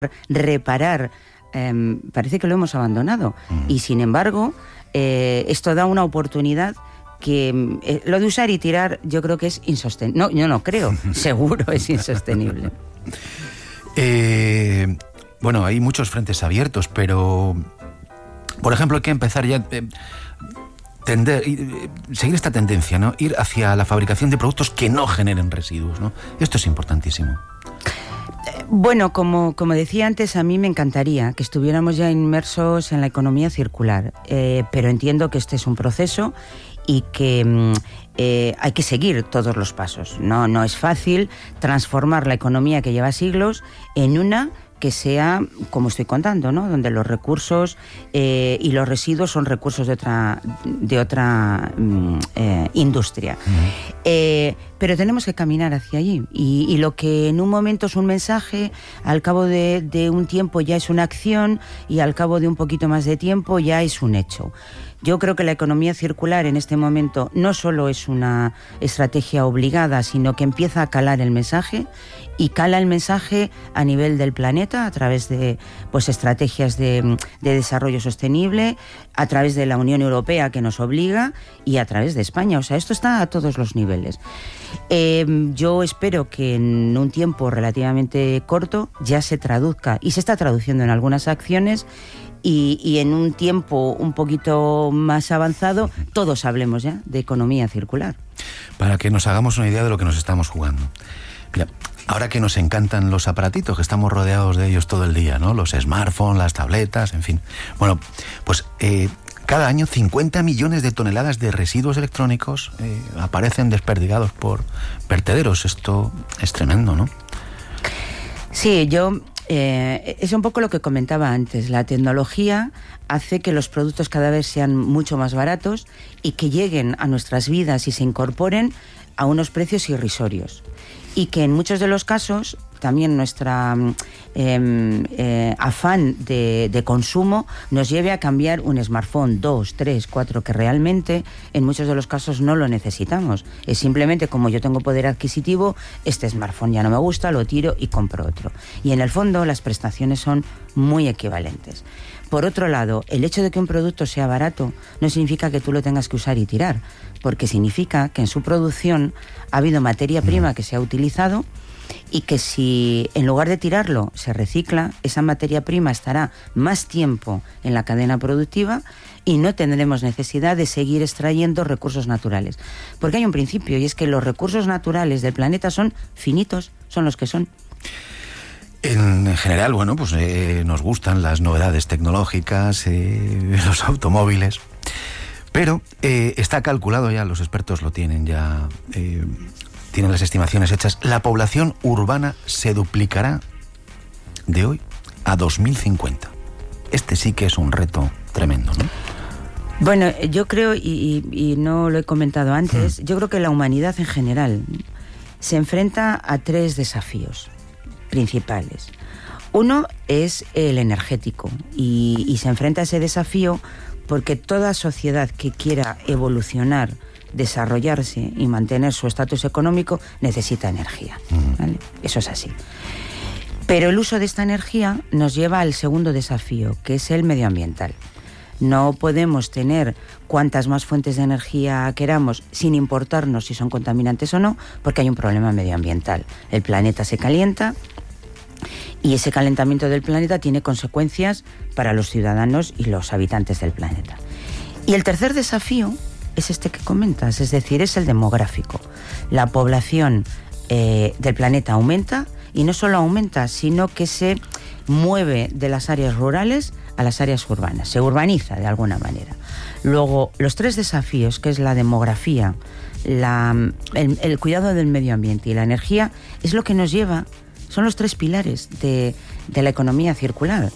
reparar, parece que lo hemos abandonado. Y sin embargo, esto da una oportunidad que lo de usar y tirar yo creo que es insostenible. No, yo no creo, seguro es insostenible. Bueno, hay muchos frentes abiertos, pero por ejemplo hay que empezar ya seguir esta tendencia, ¿no? Ir hacia la fabricación de productos que no generen residuos, ¿no? Esto es importantísimo. Bueno, como decía antes, a mí me encantaría que estuviéramos ya inmersos en la economía circular, pero entiendo que este es un proceso y que hay que seguir todos los pasos. No es fácil transformar la economía que lleva siglos en una que sea, como estoy contando, ¿no? Donde los recursos y los residuos son recursos de otra industria. Pero tenemos que caminar hacia allí. Y lo que en un momento es un mensaje, al cabo de un tiempo ya es una acción y al cabo de un poquito más de tiempo ya es un hecho. Yo creo que la economía circular en este momento no solo es una estrategia obligada, sino que empieza a calar el mensaje y cala el mensaje a nivel del planeta a través de estrategias de desarrollo sostenible, a través de la Unión Europea que nos obliga y a través de España. O sea, esto está a todos los niveles. Yo espero que en un tiempo relativamente corto ya se traduzca, y se está traduciendo en algunas acciones, y en un tiempo un poquito más avanzado todos hablemos ya de economía circular. Para que nos hagamos una idea de lo que nos estamos jugando. Mira, ahora que nos encantan los aparatitos, que estamos rodeados de ellos todo el día, ¿no? Los smartphones, las tabletas, en fin. Bueno, pues cada año 50 millones de toneladas de residuos electrónicos aparecen desperdigados por vertederos. Esto es tremendo, ¿no? Sí, es un poco lo que comentaba antes. La tecnología hace que los productos cada vez sean mucho más baratos y que lleguen a nuestras vidas y se incorporen a unos precios irrisorios. Y que en muchos de los casos también nuestra afán de consumo nos lleve a cambiar un smartphone 2, 3, 4, que realmente en muchos de los casos no lo necesitamos. Es simplemente como yo tengo poder adquisitivo, este smartphone ya no me gusta, lo tiro y compro otro. Y en el fondo las prestaciones son muy equivalentes. Por otro lado, el hecho de que un producto sea barato no significa que tú lo tengas que usar y tirar, porque significa que en su producción ha habido materia prima que se ha utilizado y que si en lugar de tirarlo se recicla, esa materia prima estará más tiempo en la cadena productiva y no tendremos necesidad de seguir extrayendo recursos naturales. Porque hay un principio, y es que los recursos naturales del planeta son finitos, son los que son. En general, bueno, pues nos gustan las novedades tecnológicas, los automóviles, pero está calculado ya, los expertos lo tienen ya, tienen las estimaciones hechas, la población urbana se duplicará de hoy a 2050. Este sí que es un reto tremendo, ¿no? Bueno, yo creo, y no lo he comentado antes, yo creo que la humanidad en general se enfrenta a 3 desafíos principales. Uno es el energético y se enfrenta a ese desafío porque toda sociedad que quiera evolucionar, desarrollarse y mantener su estatus económico necesita energía, ¿vale? Eso es así. Pero el uso de esta energía nos lleva al segundo desafío, que es el medioambiental. No podemos tener cuantas más fuentes de energía queramos sin importarnos si son contaminantes o no, porque hay un problema medioambiental. El planeta se calienta y ese calentamiento del planeta tiene consecuencias para los ciudadanos y los habitantes del planeta. Y el tercer desafío es este que comentas, es decir, es el demográfico. La población del planeta aumenta, y no solo aumenta, sino que se mueve de las áreas rurales a las áreas urbanas, se urbaniza de alguna manera. Luego, los 3 desafíos, que es la demografía, el cuidado del medio ambiente y la energía, es lo que nos lleva, son los 3 pilares de la economía circular.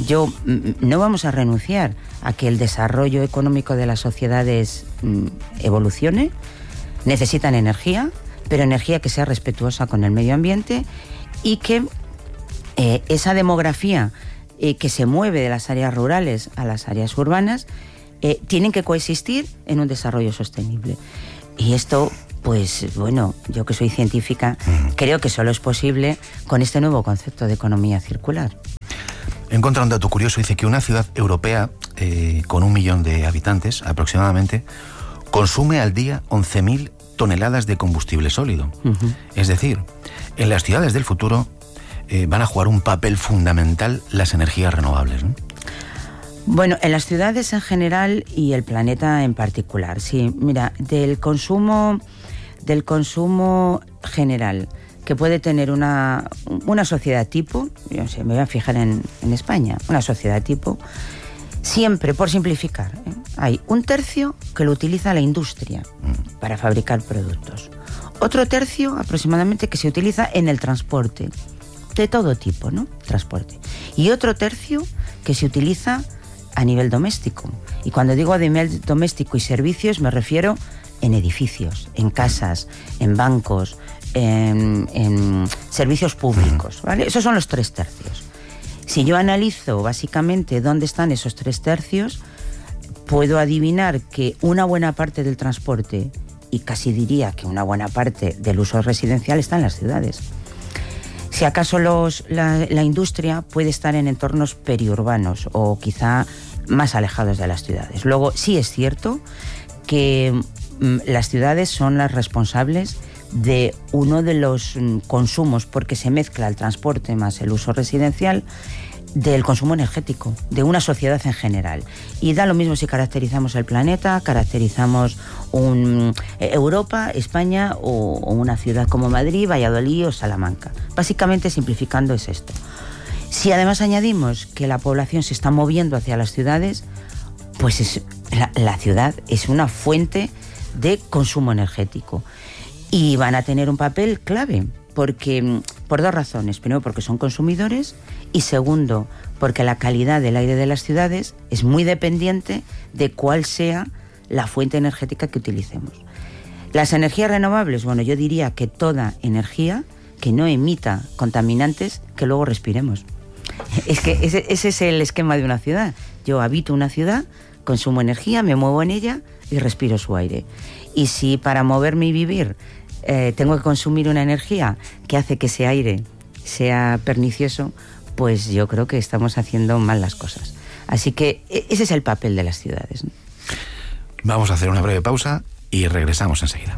No vamos a renunciar a que el desarrollo económico de las sociedades evolucione. Necesitan energía, pero energía que sea respetuosa con el medio ambiente, y que esa demografía que se mueve de las áreas rurales a las áreas urbanas tienen que coexistir en un desarrollo sostenible. Y esto pues bueno, yo que soy científica, creo que solo es posible con este nuevo concepto de economía circular. He encontrado un dato curioso, dice que una ciudad europea con 1 millón de habitantes aproximadamente consume al día 11.000 toneladas de combustible sólido. Es decir, en las ciudades del futuro van a jugar un papel fundamental las energías renovables, ¿no? Bueno, en las ciudades en general y el planeta en particular, sí. Mira, del consumo general que puede tener una sociedad tipo, yo no sé, me voy a fijar en España, una sociedad tipo, siempre, por simplificar, hay 1/3 que lo utiliza la industria para fabricar productos. Otro 1/3 aproximadamente que se utiliza en el transporte, de todo tipo, ¿no? Transporte. Y otro 1/3 que se utiliza a nivel doméstico. Y cuando digo a nivel doméstico y servicios me refiero en edificios, en casas, en bancos, en servicios públicos, ¿vale? Esos son los 3/3. Si yo analizo básicamente dónde están esos 3/3, puedo adivinar que una buena parte del transporte, y casi diría que una buena parte del uso residencial, está en las ciudades. Si acaso la industria puede estar en entornos periurbanos o quizá más alejados de las ciudades. Luego, sí es cierto que las ciudades son las responsables de uno de los consumos, porque se mezcla el transporte más el uso residencial, del consumo energético de una sociedad en general. Y da lo mismo si caracterizamos el planeta, caracterizamos Europa, España o una ciudad como Madrid, Valladolid o Salamanca. Básicamente, simplificando, es esto. Si además añadimos que la población se está moviendo hacia las ciudades, pues la ciudad es una fuente de consumo energético. Y van a tener un papel clave, porque por 2 razones. Primero, porque son consumidores, y segundo, porque la calidad del aire de las ciudades es muy dependiente de cuál sea la fuente energética que utilicemos. Las energías renovables, bueno, yo diría que toda energía que no emita contaminantes que luego respiremos. Es que ese es el esquema de una ciudad. Yo habito una ciudad, consumo energía, me muevo en ella y respiro su aire. Y si para moverme y vivir tengo que consumir una energía que hace que ese aire sea pernicioso, pues yo creo que estamos haciendo mal las cosas. Así que ese es el papel de las ciudades, ¿no? Vamos a hacer una breve pausa y regresamos enseguida.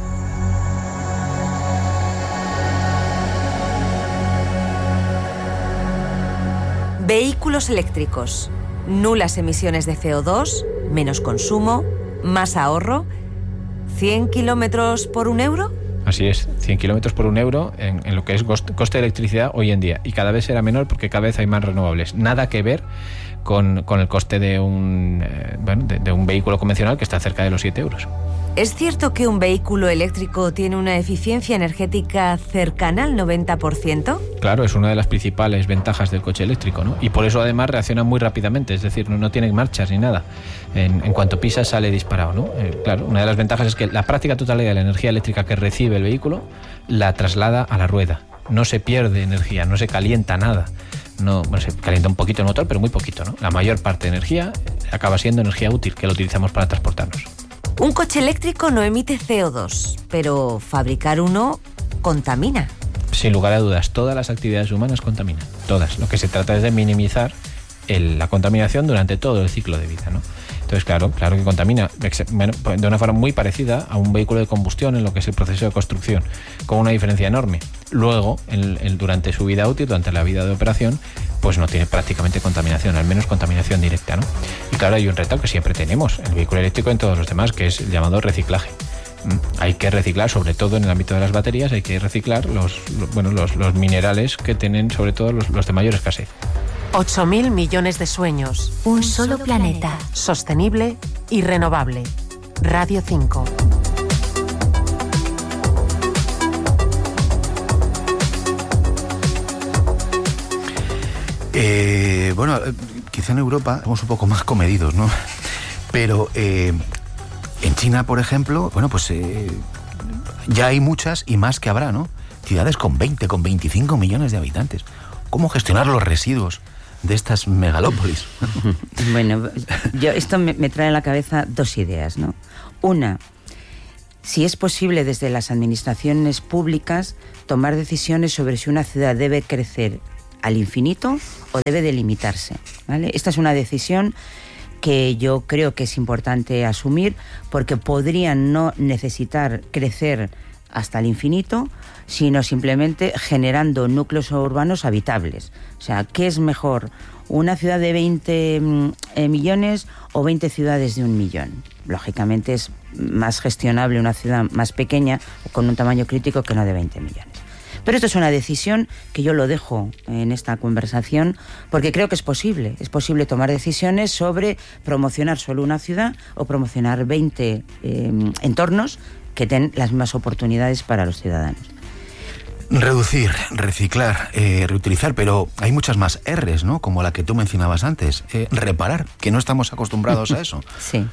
Vehículos eléctricos. Nulas emisiones de CO2, menos consumo, más ahorro. ¿100 kilómetros por €1? Así es, 100 kilómetros por €1 en lo que es coste de electricidad hoy en día. Y cada vez será menor porque cada vez hay más renovables. Nada que ver con el coste de un vehículo convencional que está cerca de los €7. ¿Es cierto que un vehículo eléctrico tiene una eficiencia energética cercana al 90%? Claro, es una de las principales ventajas del coche eléctrico, ¿no? Y por eso además reacciona muy rápidamente, es decir, no tiene marchas ni nada. En cuanto pisa sale disparado, ¿no? Claro, una de las ventajas es que la práctica totalidad de la energía eléctrica que recibe el vehículo la traslada a la rueda. No se pierde energía, no se calienta nada. Se calienta un poquito el motor, pero muy poquito, ¿no? La mayor parte de energía acaba siendo energía útil, que la utilizamos para transportarnos. Un coche eléctrico no emite CO2, pero fabricar uno contamina. Sin lugar a dudas, todas las actividades humanas contaminan, todas. Lo que se trata es de minimizar la contaminación durante todo el ciclo de vida, ¿no? Entonces, claro que contamina de una forma muy parecida a un vehículo de combustión en lo que es el proceso de construcción, con una diferencia enorme. Luego, durante su vida útil, durante la vida de operación, pues no tiene prácticamente contaminación, al menos contaminación directa, ¿no? Y claro, hay un reto que siempre tenemos, el vehículo eléctrico en todos los demás, que es el llamado reciclaje. Hay que reciclar, sobre todo en el ámbito de las baterías, hay que reciclar los minerales que tienen, sobre todo los de mayor escasez. 8.000 millones de sueños. Un solo planeta. Sostenible y renovable. Radio 5. Quizá en Europa somos un poco más comedidos, ¿no? Pero en China, por ejemplo, ya hay muchas y más que habrá, ¿no? Ciudades con 20, con 25 millones de habitantes. ¿Cómo gestionar los residuos de estas megalópolis? Bueno, esto me trae a la cabeza 2 ideas, ¿no? Una, si es posible desde las administraciones públicas tomar decisiones sobre si una ciudad debe crecer al infinito o debe delimitarse, ¿vale? Esta es una decisión que yo creo que es importante asumir, porque podrían no necesitar crecer hasta el infinito, sino simplemente generando núcleos urbanos habitables. O sea, ¿qué es mejor? ¿Una ciudad de 20 millones o 20 ciudades de 1 millón? Lógicamente es más gestionable una ciudad más pequeña o con un tamaño crítico que no de 20 millones. Pero esto es una decisión que yo lo dejo en esta conversación porque creo que es posible tomar decisiones sobre promocionar solo una ciudad o promocionar 20 entornos que den las mismas oportunidades para los ciudadanos. Reducir, reciclar, reutilizar, pero hay muchas más R's, ¿no? Como la que tú mencionabas antes. Reparar, que no estamos acostumbrados a eso. Sí.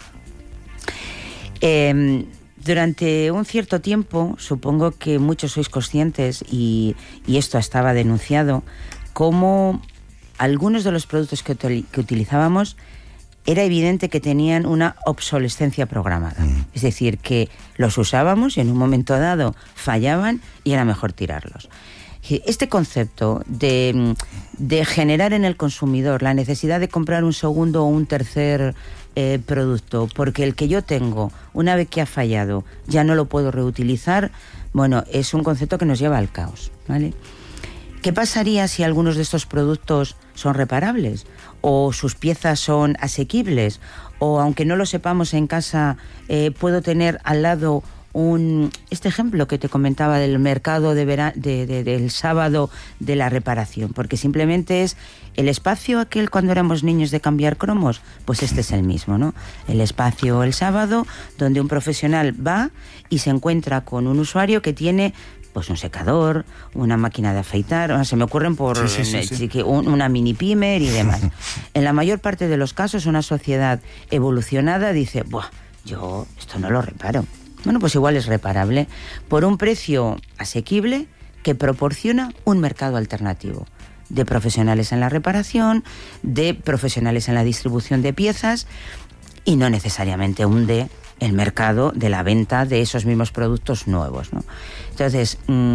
Durante un cierto tiempo, supongo que muchos sois conscientes, y esto estaba denunciado, como algunos de los productos que utilizábamos era evidente que tenían una obsolescencia programada. Es decir, que los usábamos y en un momento dado fallaban y era mejor tirarlos. Este concepto de generar en el consumidor la necesidad de comprar un segundo o un tercer producto, porque el que yo tengo, una vez que ha fallado, ya no lo puedo reutilizar, bueno, es un concepto que nos lleva al caos, ¿vale? ¿Qué pasaría si algunos de estos productos son reparables? ¿O sus piezas son asequibles? ¿O aunque no lo sepamos en casa, puedo tener al lado este ejemplo que te comentaba del mercado del sábado de la reparación? Porque simplemente es el espacio aquel cuando éramos niños de cambiar cromos, pues este es el mismo, ¿no? El espacio el sábado donde un profesional va y se encuentra con un usuario que tiene pues un secador, una máquina de afeitar, se me ocurren una mini pimer y demás. En la mayor parte de los casos, una sociedad evolucionada dice, buah, yo esto no lo reparo. Bueno, pues igual es reparable por un precio asequible que proporciona un mercado alternativo de profesionales en la reparación, de profesionales en la distribución de piezas, y no necesariamente hunde el mercado de la venta de esos mismos productos nuevos, ¿no? Entonces,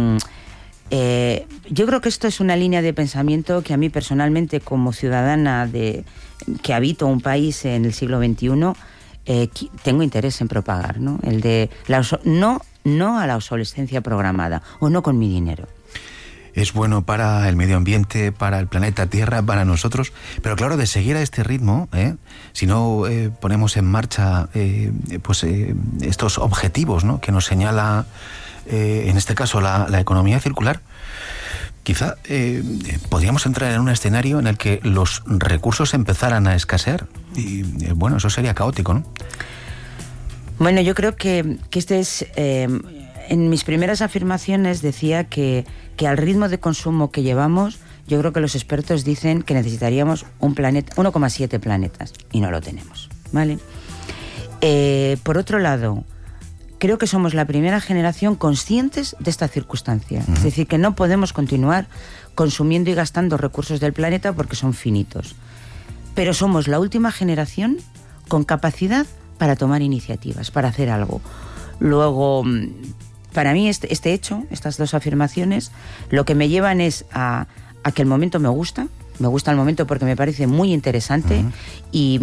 yo creo que esto es una línea de pensamiento que a mí personalmente, como ciudadana que habito un país en el siglo XXI, tengo interés en propagar, ¿no? El de no a la obsolescencia programada, o no con mi dinero. Es bueno para el medio ambiente, para el planeta Tierra, para nosotros, pero claro, de seguir a este ritmo, si no ponemos en marcha estos objetivos, ¿no?, que nos señala, en este caso, la economía circular, quizá podríamos entrar en un escenario en el que los recursos empezaran a escasear y, bueno, eso sería caótico, ¿no? Bueno, yo creo que este es... en mis primeras afirmaciones decía que al ritmo de consumo que llevamos, yo creo que los expertos dicen que necesitaríamos 1,7 planetas, y no lo tenemos, ¿vale? Por otro lado, creo que somos la primera generación conscientes de esta circunstancia. Es decir, que no podemos continuar consumiendo y gastando recursos del planeta porque son finitos. Pero somos la última generación con capacidad para tomar iniciativas, para hacer algo. Luego, para mí este hecho, estas dos afirmaciones, lo que me llevan es a que el momento me gusta el momento porque me parece muy interesante, y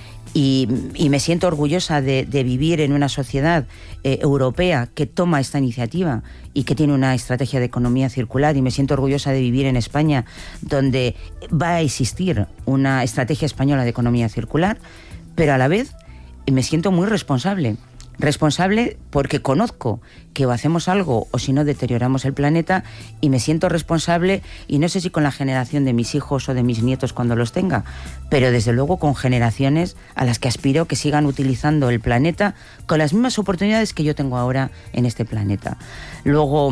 me siento orgullosa de vivir en una sociedad europea que toma esta iniciativa y que tiene una estrategia de economía circular, y me siento orgullosa de vivir en España, donde va a existir una estrategia española de economía circular, pero a la vez me siento muy responsable porque conozco que o hacemos algo o si no deterioramos el planeta, y me siento responsable, y no sé si con la generación de mis hijos o de mis nietos cuando los tenga, pero desde luego con generaciones a las que aspiro que sigan utilizando el planeta con las mismas oportunidades que yo tengo ahora en este planeta. Luego,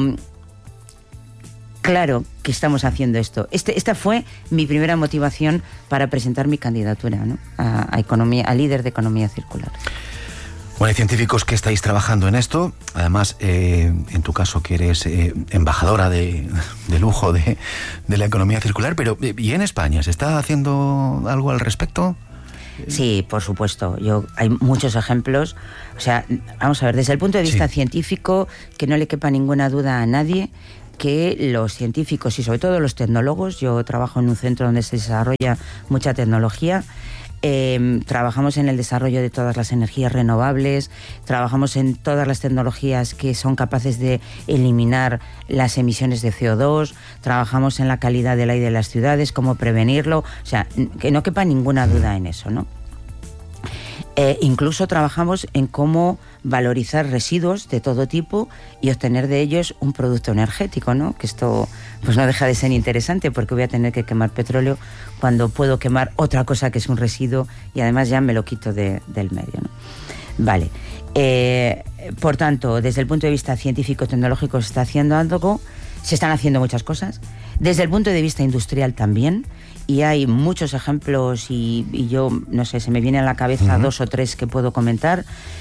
claro que estamos haciendo esto. Esta fue mi primera motivación para presentar mi candidatura, ¿no?, a líder de economía circular. Bueno, hay científicos que estáis trabajando en esto, además, en tu caso, que eres embajadora de lujo de la economía circular, pero ¿y en España se está haciendo algo al respecto? Sí, por supuesto. Hay muchos ejemplos. O sea, vamos a ver, desde el punto de vista científico, que no le quepa ninguna duda a nadie que los científicos y sobre todo los tecnólogos, yo trabajo en un centro donde se desarrolla mucha tecnología, trabajamos en el desarrollo de todas las energías renovables, trabajamos en todas las tecnologías que son capaces de eliminar las emisiones de CO2, trabajamos en la calidad del aire de las ciudades, cómo prevenirlo, o sea, que no quepa ninguna duda en eso, ¿no? Incluso trabajamos en cómo valorizar residuos de todo tipo y obtener de ellos un producto energético, ¿no? Que esto pues no deja de ser interesante, porque voy a tener que quemar petróleo cuando puedo quemar otra cosa que es un residuo y además ya me lo quito del medio, ¿no? Vale. Por tanto, desde el punto de vista científico-tecnológico se está haciendo algo, se están haciendo muchas cosas. Desde el punto de vista industrial también, y hay muchos ejemplos y yo, no sé, se me vienen a la cabeza 2 o 3 que puedo comentar.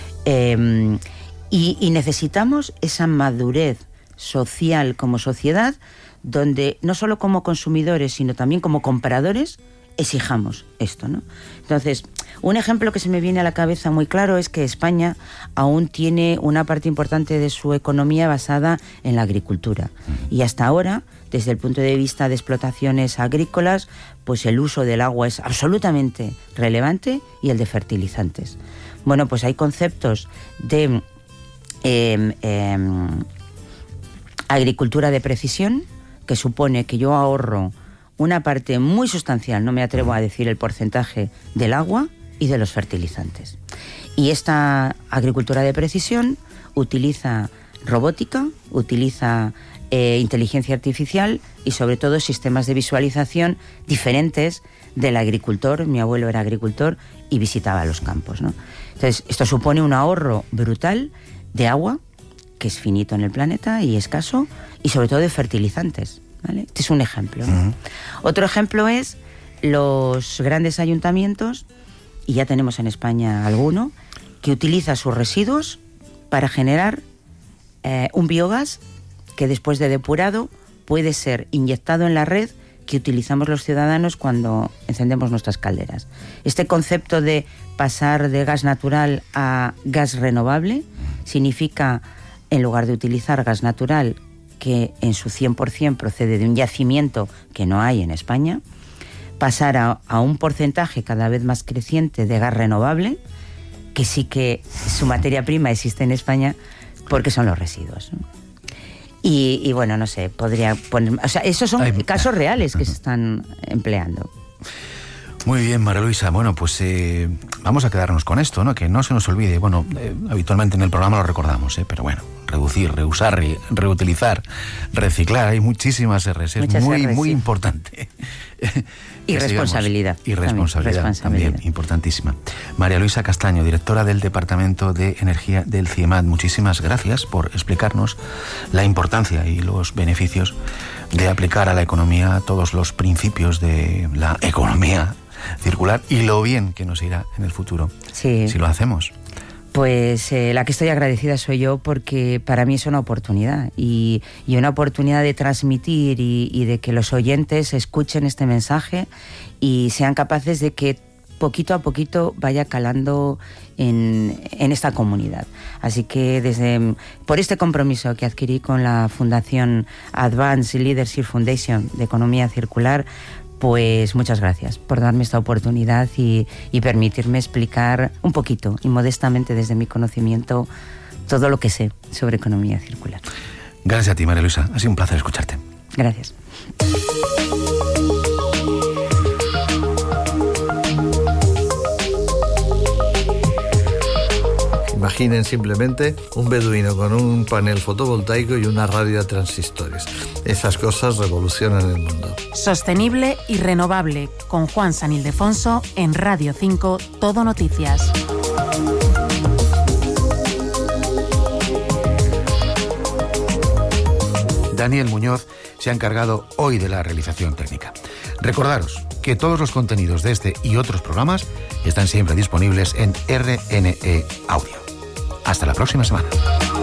Y necesitamos esa madurez social como sociedad, donde no solo como consumidores, sino también como compradores, exijamos esto, ¿no? Entonces, un ejemplo que se me viene a la cabeza muy claro es que España aún tiene una parte importante de su economía basada en la agricultura. Y hasta ahora, desde el punto de vista de explotaciones agrícolas, pues el uso del agua es absolutamente relevante y el de fertilizantes. Bueno, pues hay conceptos de agricultura de precisión, que supone que yo ahorro una parte muy sustancial, no me atrevo a decir el porcentaje, del agua y de los fertilizantes. Y esta agricultura de precisión utiliza robótica, utiliza inteligencia artificial y sobre todo sistemas de visualización diferentes del agricultor. Mi abuelo era agricultor y visitaba los campos, ¿no? Entonces, esto supone un ahorro brutal de agua, que es finito en el planeta y escaso, y sobre todo de fertilizantes, ¿vale? Este es un ejemplo, ¿no? Otro ejemplo es los grandes ayuntamientos, y ya tenemos en España alguno, que utiliza sus residuos para generar un biogás que después de depurado puede ser inyectado en la red que utilizamos los ciudadanos cuando encendemos nuestras calderas. Este concepto de pasar de gas natural a gas renovable significa, en lugar de utilizar gas natural, que en su 100% procede de un yacimiento que no hay en España, pasar a un porcentaje cada vez más creciente de gas renovable, que sí que su materia prima existe en España, porque son los residuos, ¿no? Y bueno, no sé, podría poner... O sea, esos son casos reales que se están empleando. Muy bien, María Luisa. Bueno, pues vamos a quedarnos con esto, ¿no? Que no se nos olvide. Bueno, habitualmente en el programa lo recordamos, pero bueno, reducir, reusar, reutilizar, reciclar. Hay muchísimas R's. Es muy importante. Y responsabilidad. Y responsabilidad también, importantísima. María Luisa Castaño, directora del Departamento de Energía del CIEMAT. Muchísimas gracias por explicarnos la importancia y los beneficios de aplicar a la economía todos los principios de la economía circular y lo bien que nos irá en el futuro si lo hacemos. Pues la que estoy agradecida soy yo, porque para mí es una oportunidad y una oportunidad de transmitir y de que los oyentes escuchen este mensaje y sean capaces de que poquito a poquito vaya calando en esta comunidad. Así que por este compromiso que adquirí con la Fundación Advanced Leadership Foundation de Economía Circular, pues muchas gracias por darme esta oportunidad y permitirme explicar un poquito y modestamente desde mi conocimiento todo lo que sé sobre economía circular. Gracias a ti, María Luisa. Ha sido un placer escucharte. Gracias. Imaginen simplemente un beduino con un panel fotovoltaico y una radio a transistores. Esas cosas revolucionan el mundo. Sostenible y renovable, con Juan San Ildefonso en Radio 5, Todo Noticias. Daniel Muñoz se ha encargado hoy de la realización técnica. Recordaros que todos los contenidos de este y otros programas están siempre disponibles en RNE Audio. Hasta la próxima semana.